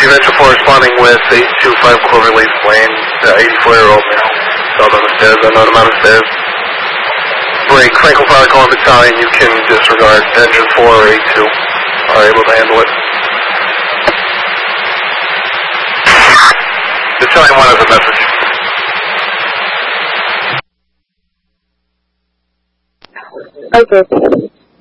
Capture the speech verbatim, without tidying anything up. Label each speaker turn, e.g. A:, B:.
A: Venture four responding with eight two five Clover Leaf Lane, the eighty-four-year-old male. Fell down the stairs, unknown amount of stairs. Break, Franklin Pilot calling battalion, you can disregard engine four or eight two. Are able to handle it. Battalion one has a message.
B: Okay.